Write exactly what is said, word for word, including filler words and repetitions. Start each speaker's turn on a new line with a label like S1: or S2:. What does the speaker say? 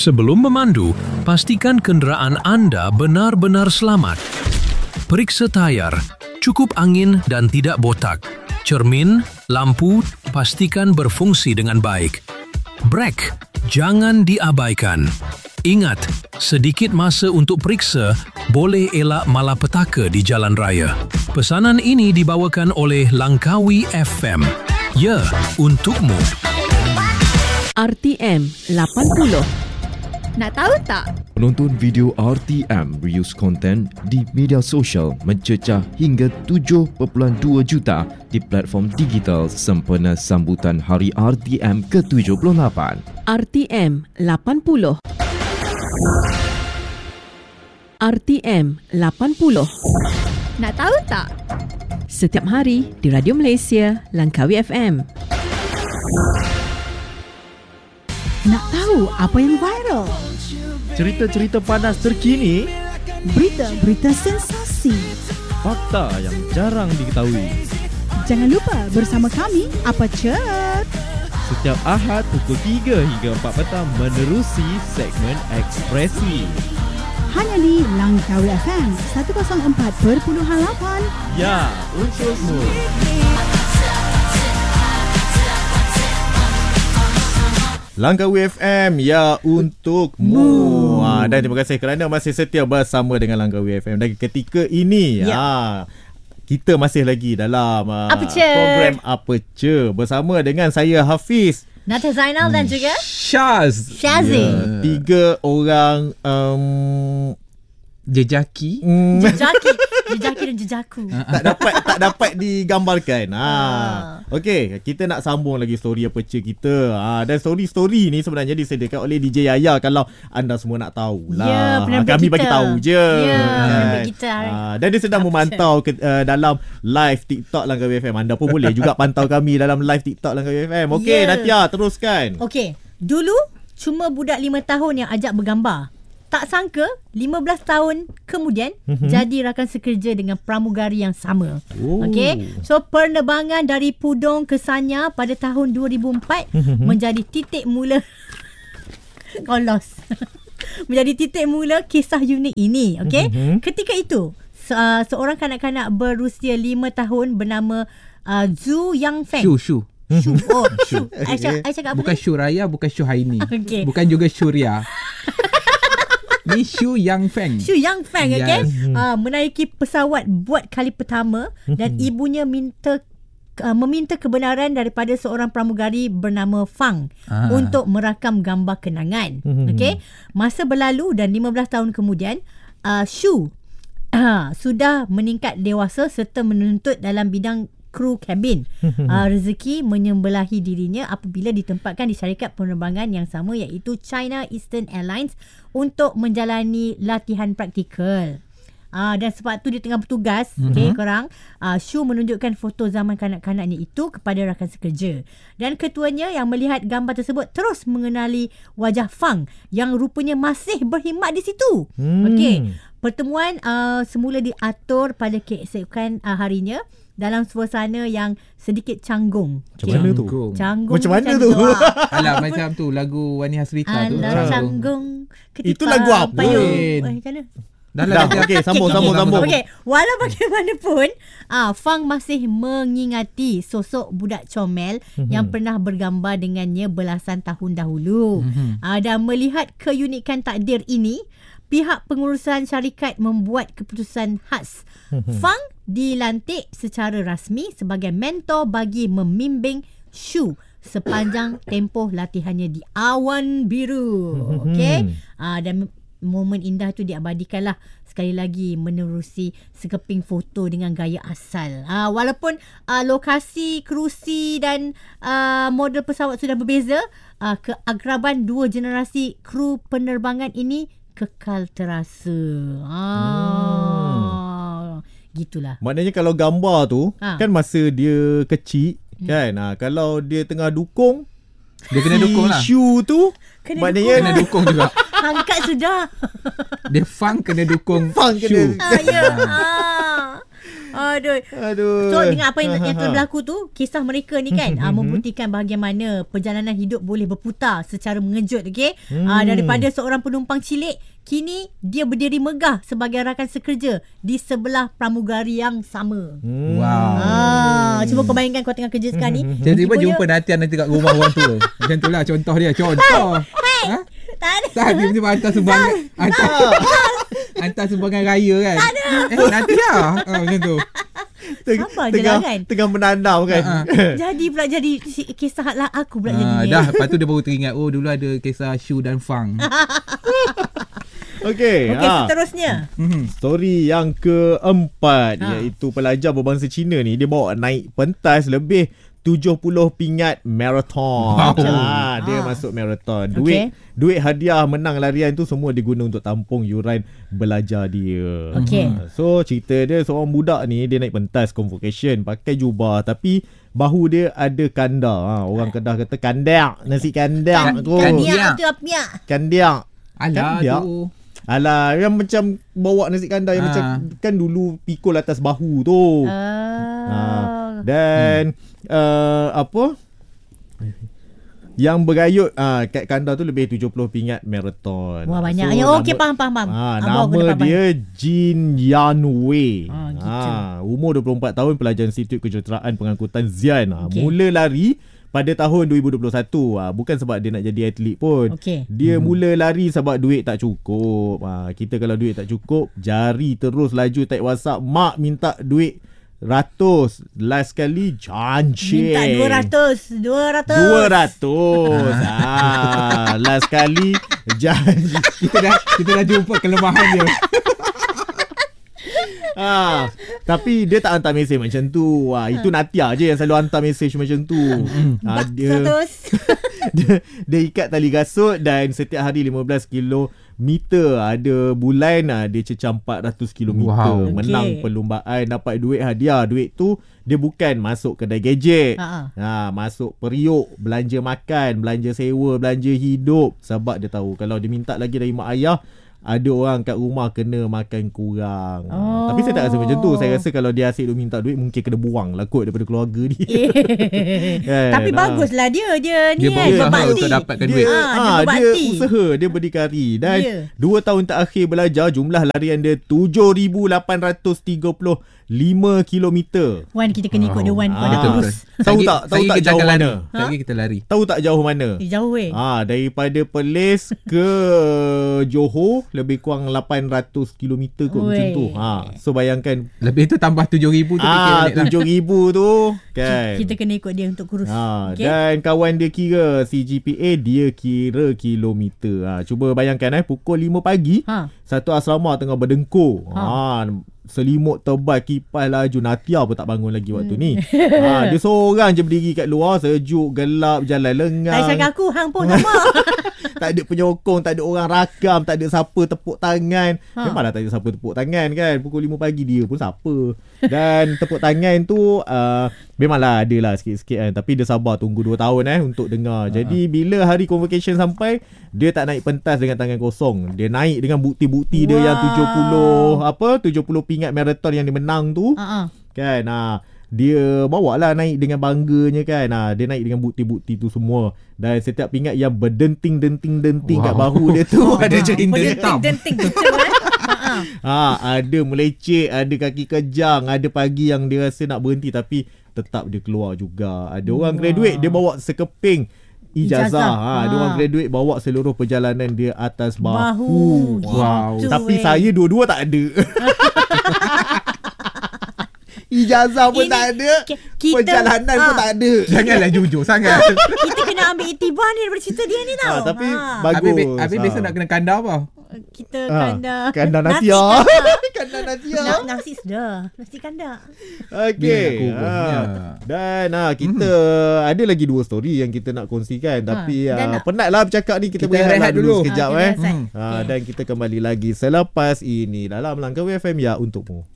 S1: Sebelum memandu, pastikan kenderaan anda benar-benar selamat. Periksa tayar, cukup angin dan tidak botak. Cermin, lampu, pastikan berfungsi dengan baik. Brek, jangan diabaikan. Ingat, sedikit masa untuk periksa boleh elak malapetaka di jalan raya. Pesanan ini dibawakan oleh Langkawi F M. Ya, untukmu.
S2: R T M lapan puluh.
S3: Nak tahu tak?
S4: Penonton video R T M reuse konten di media sosial mencecah hingga tujuh perpuluhan dua juta di platform digital sempena sambutan Hari R T M ke tujuh puluh lapan.
S2: R T M lapan puluh. R T M lapan puluh.
S3: Nak tahu tak?
S2: Setiap hari di Radio Malaysia, Langkawi F M.
S5: Nak tahu apa yang viral?
S6: Cerita-cerita panas terkini,
S5: Berita-berita sensasi.
S6: fakta yang jarang diketahui.
S5: Jangan lupa bersama kami, Apa Chat?
S6: Setiap Ahad pukul tiga hingga empat petang menerusi segmen Ekspresi.
S5: Hanya di Langkawi F M seratus empat perpuluhan lapan.
S6: Ya, untukmu. Langkawi F M, ya untukmu. Ha, dan terima kasih kerana masih setia bersama dengan Langkawi F M. Dan ketika ini, ya. ha, kita masih lagi dalam uh, program Apa Ce bersama dengan saya Hafiz,
S3: Nata Zainal hmm. dan juga
S7: Syaz
S3: Syazi.
S6: Ya, tiga orang um,
S7: Jejaki
S6: mm,
S3: Jejaki Jejaki dan jejaku.
S6: tak dapat tak dapat digambarkan. Ha.
S3: Ah.
S6: Okey, kita nak sambung lagi story Apa Ce kita. Ha, dan story-story ni sebenarnya disediakan oleh D J Yaya kalau anda semua nak tahulah.
S3: Ya, penerbit
S6: ha, kami
S3: kita.
S6: bagi tahu je.
S3: Ya,
S6: kan?
S3: penerbit kita.
S6: Ha, dan dia sedang
S3: Apa
S6: memantau ke, uh, dalam live TikTok Langkawi F M. Anda pun boleh juga pantau kami dalam live TikTok Langkawi F M. Okey,
S3: Ya.
S6: Natia, teruskan.
S3: Okey, dulu cuma budak lima tahun yang ajak bergambar. Tak sangka lima belas tahun kemudian mm-hmm. jadi rakan sekerja dengan pramugari yang sama.
S6: Oh.
S3: Okey. So penerbangan dari Pudong ke Sanya pada tahun dua ribu empat mm-hmm. menjadi titik mula kolos. menjadi titik mula kisah unik ini, okey. Mm-hmm. Ketika itu se- uh, seorang kanak-kanak berusia lima tahun bernama uh, Zhu Yangfeng.
S7: Shu Shu
S3: Shu. Oh, Shu. I cakap, I cakap apa
S7: bukan
S3: ni?
S7: Shu Raya, bukan Shu Haini.
S3: Okey.
S7: Bukan juga Syuria. Ni Shu Yangfeng.
S3: Shu Yangfeng,
S7: Yes.
S3: okay? Uh, menaiki pesawat buat kali pertama dan ibunya minta uh, meminta kebenaran daripada seorang pramugari bernama Fang
S7: Ah.
S3: untuk merakam gambar kenangan. Okay? Masa berlalu dan lima belas tahun kemudian, uh, Shu uh, sudah meningkat dewasa serta menuntut dalam bidang kru kabin. uh, rezeki menyembelahi dirinya apabila ditempatkan di syarikat penerbangan yang sama iaitu China Eastern Airlines untuk menjalani latihan praktikal. Uh, dan sebab tu dia tengah bertugas, mm-hmm. okay, korang, uh, Shu menunjukkan foto zaman kanak-kanaknya itu kepada rakan sekerja. Dan ketuanya yang melihat gambar tersebut terus mengenali wajah Fang yang rupanya masih berkhidmat di situ.
S6: Hmm.
S3: Okey. Pertemuan uh, semula diatur pada keesokan uh, harinya dalam suasana yang sedikit canggung.
S6: Macam mana tu?
S3: Canggung.
S6: Macam mana tu?
S3: Ah.
S7: Alah, macam tu lagu Wani Hasrita tu.
S3: Alah canggung.
S6: Itu lagu apa?
S3: Payung.
S7: Weh.
S3: Eh, kan?
S7: Dah
S6: Dah,
S7: lah.
S6: okey, sambung, sambung, sambung.
S3: Okey, walau bagaimanapun, ah Fang masih mengingati sosok budak comel mm-hmm. yang pernah bergambar dengannya belasan tahun dahulu. Mm-hmm. Ah, dan melihat keunikan takdir ini, pihak pengurusan syarikat membuat keputusan khas. Mm-hmm. Fang dilantik secara rasmi sebagai mentor bagi membimbing Shu sepanjang tempoh latihannya di Awan Biru. Okey. Ah, dan momen indah tu diabadikanlah sekali lagi menerusi sekeping foto dengan gaya asal. Ah, walaupun ah, lokasi, kerusi dan ah, model pesawat sudah berbeza, ah, keakraban dua generasi kru penerbangan ini kekal terasa. Ah, hmm. Gitulah.
S6: Maknanya kalau gambar tu
S3: Ha.
S6: kan masa dia kecil kan. Ha, kalau dia tengah dukung,
S7: Dia kena dukung lah.
S6: Shu tu
S3: Kena
S6: maknanya
S7: Kena dukung juga.
S3: Angkat sudah.
S7: Dia Fang kena dukung
S6: Fang
S7: Shu.
S6: kena-
S3: Ah, ya. Ah. Aduh.
S6: Aduh.
S3: So dengan apa yang, yang telah berlaku tu, kisah mereka ni kan uh, membuktikan bagaimana perjalanan hidup boleh berputar secara mengejut, okey.
S6: Hmm.
S3: Uh, daripada seorang penumpang cilik, kini dia berdiri megah sebagai rakan sekerja di sebelah pramugari yang sama.
S6: Hmm.
S7: Wow.
S3: Ah, cuba kau bayangkan kau tengah kerja sekarang ni.
S7: Tiba-tiba
S3: tiba-tiba
S7: jumpa Natian nanti kat rumah orang tua. Macam tu lah contoh dia. Contoh. Ha?
S3: tak ada.
S7: Tak, tiba-tiba hantar sumbangan. Hantar, hantar sumbangan raya kan. Tak ada. Eh, nanti lah. Ha, macam tu.
S6: Teng-
S3: Sabar je
S6: tengah,
S3: lah kan.
S6: Tengah menanam kan.
S7: Ha,
S3: Jadi pula jadi si- kisah lah aku pula
S7: Ha,
S3: jadi.
S7: dah, lepas tu dia baru teringat. Oh, dulu ada kisah Shu dan Fang.
S6: Okey.
S3: Okey,
S6: ha.
S3: seterusnya.
S7: Hmm.
S6: Story yang keempat
S3: Ha.
S6: iaitu pelajar berbangsa Cina ni dia bawa naik pentas lebih tujuh puluh pingat marathon.
S7: Wow.
S6: Ha, dia
S3: Ha.
S6: masuk marathon. Duit
S3: Okey.
S6: duit hadiah menang larian tu semua diguna untuk tampung yuran belajar dia.
S3: Okey.
S6: Ha, so cerita dia seorang budak ni dia naik pentas convocation pakai jubah tapi bahu dia ada kanda. Ha, orang Kedah kata kandak, nasi kandak tu.
S7: kan-
S3: Kandiak tu apa miak?
S6: Kandak.
S7: Alah
S6: Kandiak.
S7: tu.
S6: Alah, yang macam bawa nasi kandar yang
S7: Ha.
S6: macam kan dulu pikul atas bahu tu.
S3: Ah.
S6: Ha. Dan hmm. uh, apa? Yang bergayut uh, kat kandar tu lebih tujuh puluh pingat marathon.
S3: Wah, banyak.
S6: So,
S3: Ya,
S6: nama-
S3: okey, faham, faham, faham.
S6: Ha,
S3: Ah, bawa aku
S6: nama
S3: dapat
S6: dia Jin Yan Wei.
S3: Ah, gitu.
S6: Ha, umur dua puluh empat tahun, pelajar Institut Kejuruteraan Pengangkutan Xian. Ha,
S3: Okey.
S6: mula lari pada tahun dua ribu dua puluh satu. Ha, bukan sebab dia nak jadi atlet pun.
S3: Okey.
S6: Dia hmm. mula lari sebab duit tak cukup. Ha, kita kalau duit tak cukup, jari terus laju type WhatsApp. Mak minta duit ratus. Last kali janji.
S3: Minta dua ratus. dua ratus.
S6: Dua ratus. ha, last kali janji.
S7: Kita dah kita dah jumpa kelemahan dia.
S6: Ha, tapi dia tak hantar mesej macam tu. Ha, itu Natia je yang selalu hantar mesej macam tu. Ha, dia,
S3: seratus.
S6: dia dia ikat tali gasut dan setiap hari lima belas kilometer. Ada bulan ha, dia cecah empat ratus kilometer.
S7: Wow.
S6: Menang
S3: Okey.
S6: perlumbaan, dapat duit hadiah. Duit tu dia bukan masuk kedai gadget.
S3: Ha,
S6: Ha, masuk periuk, belanja makan, belanja sewa, belanja hidup. Sebab dia tahu kalau dia minta lagi dari mak ayah, ada orang kat rumah kena makan kurang.
S3: Oh.
S6: Tapi saya tak rasa macam tu. Saya rasa kalau dia asyik duk minta duit, mungkin kena buang lah kot daripada keluarga dia. Kan?
S3: Tapi
S6: Ha.
S3: baguslah dia dia ni
S7: Dia
S3: kan
S7: berusaha
S3: berbakti.
S7: untuk dapatkan
S6: Dia,
S7: duit.
S3: Ah,
S6: ha,
S3: dia
S6: dia,
S3: berbakti.
S6: usaha, dia berdikari. Dan
S3: Ya.
S6: dua tahun terakhir belajar, jumlah larian dia tujuh ribu lapan ratus tiga puluh lima kilometer.
S3: Wan, kita kena ikut dia Wan. Kau
S6: Ah.
S3: dah
S7: Betul,
S3: kurus.
S7: betul.
S6: Tahu
S7: Lagi-
S6: tak? Tahu
S7: lagi
S6: tak
S7: kita
S6: jauh
S7: akan
S6: mana?
S7: lari. Lagi kita lari.
S6: Tahu tak jauh mana?
S3: Eh, jauh weh.
S6: Ah, daripada Perlis ke Johor lebih kurang lapan ratus kilometer kot macam
S3: Weh.
S6: tu. Ha, so bayangkan
S7: Lebih tu tambah tujuh ribu tu fikir
S6: ah
S7: balik lah.
S6: tujuh ribu tu kan.
S3: Kita kena ikut dia untuk kurus.
S6: Ha,
S3: Okey?
S6: dan kawan dia kira C G P A dia kira kilometer. Ha, cuba bayangkan eh pukul lima pagi
S3: Ha.
S6: satu asrama tengah berdengkur. Ha, selimut tebal, kipas laju. Natia pun tak bangun lagi waktu ni. Ha, dia seorang je berdiri kat luar, sejuk, gelap, jalan lengang.
S3: Tak cakap aku, hang pun sama.
S6: Tak ada penyokong, tak ada orang rakam, tak ada siapa tepuk tangan.
S3: Ha.
S6: Ha. Memanglah tak ada siapa tepuk tangan kan. Pukul lima pagi dia pun siapa. Dan tepuk tangan tu uh, memanglah ada lah sikit-sikit kan. Tapi dia sabar tunggu dua tahun eh untuk dengar. Jadi bila hari convocation sampai, dia tak naik pentas dengan tangan kosong. Dia naik dengan bukti-bukti dia
S3: Wow.
S6: yang tujuh puluh apa tujuh puluh pingat marathon yang dia menang tu.
S3: Ha.
S6: Kan ha, dia bawa lah naik dengan bangganya kan. Ha, dia naik dengan bukti-bukti tu semua. Dan setiap pingat yang berdenting-denting-denting kat
S7: Wow.
S6: bahu dia tu ada cerita.
S7: Denting.
S3: Denting betul eh. Ha.
S6: Ha, ada meleceh, ada kaki kejang, ada pagi yang dia rasa nak berhenti tapi tetap dia keluar juga. Ada orang
S3: Wah.
S6: graduate dia bawa sekeping ijazah.
S3: Ijazah.
S6: Ha, ada
S3: Ha.
S6: orang graduate bawa seluruh perjalanan dia atas bahu.
S3: Bahu.
S7: Wow.
S3: Gitu,
S6: Tapi
S3: weh.
S6: saya dua-dua tak ada. Ijazah pun
S3: Ini
S6: tak ada.
S3: ki- kita-
S6: Perjalanan pun
S3: ah.
S6: tak ada.
S7: Janganlah jujur sangat.
S3: Kita kena ambil iktibar ni daripada cerita dia ni tau.
S6: Ah, tapi
S3: Ha.
S6: bagus.
S7: Habis, be- habis
S6: Ah.
S7: besok nak kena kandar apa?
S3: Kita
S6: Ah,
S3: kanda.
S6: kandar
S3: Nasi
S6: Natia.
S3: kandar.
S6: Kandar Natia.
S3: Na- Nasi sudah. Nasi kanda.
S6: Okey.
S7: Dia nak kurus,
S6: Ha.
S7: ya.
S6: Dan ha, kita ada lagi dua story yang kita nak kongsikan. Tapi
S3: dan
S6: ha,
S3: nak-
S6: penatlah bercakap ni. Kita,
S7: Kita
S6: berehat
S7: rehat
S6: dulu
S7: dulu.
S6: sekejap
S3: Ah, kita
S6: eh.
S3: rehat.
S6: Ha, dan kita kembali lagi selepas ini dalam Langkawi F M ya untukmu.